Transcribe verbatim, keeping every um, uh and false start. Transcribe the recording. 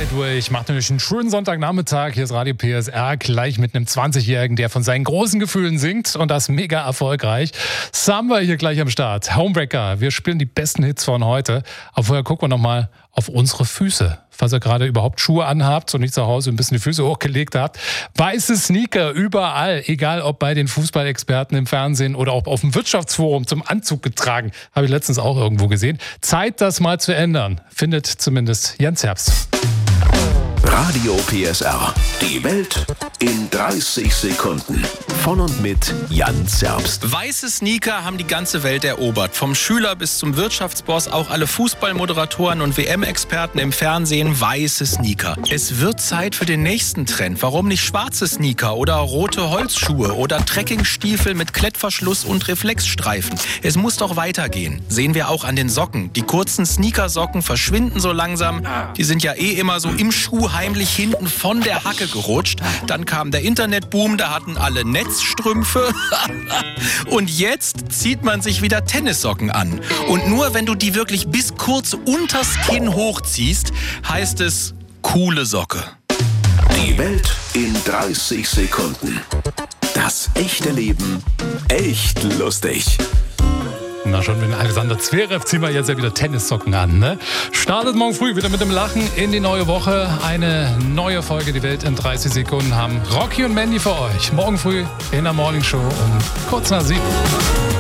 durch. Macht natürlich einen schönen Sonntagnachmittag. Hier ist Radio P S R, gleich mit einem zwanzigjährigen, der von seinen großen Gefühlen singt und das mega erfolgreich. Samba hier gleich am Start. Homebreaker. Wir spielen die besten Hits von heute. Aber vorher gucken wir nochmal auf unsere Füße. Falls ihr gerade überhaupt Schuhe anhabt und nicht zu Hause ein bisschen die Füße hochgelegt habt. Weiße Sneaker überall, egal ob bei den Fußballexperten im Fernsehen oder auch auf dem Wirtschaftsforum zum Anzug getragen. Habe ich letztens auch irgendwo gesehen. Zeit, das mal zu ändern, findet zumindest Jens Herbst. Radio P S R. Die Welt in dreißig Sekunden. Von und mit Jan Zerbst. Weiße Sneaker haben die ganze Welt erobert. Vom Schüler bis zum Wirtschaftsboss, auch alle Fußballmoderatoren und W M-Experten im Fernsehen, weiße Sneaker. Es wird Zeit für den nächsten Trend. Warum nicht schwarze Sneaker oder rote Holzschuhe oder Trekkingstiefel mit Klettverschluss und Reflexstreifen? Es muss doch weitergehen. Sehen wir auch an den Socken. Die kurzen Sneakersocken verschwinden so langsam. Die sind ja eh immer so im Schuh heimlich hinten von der Hacke gerutscht. Dann kam der Internetboom, da hatten alle Netzstrümpfe. Und jetzt zieht man sich wieder Tennissocken an. Und nur wenn du die wirklich bis kurz unters Kinn hochziehst, heißt es coole Socke. Die Welt in dreißig Sekunden. Das echte Leben echt lustig. Na schon, mit Alexander Zverev ziehen wir jetzt ja wieder Tennissocken an, ne? Startet morgen früh wieder mit dem Lachen in die neue Woche. Eine neue Folge Die Welt in dreißig Sekunden haben Rocky und Mandy für euch. Morgen früh in der Morning Show um kurz nach sieben.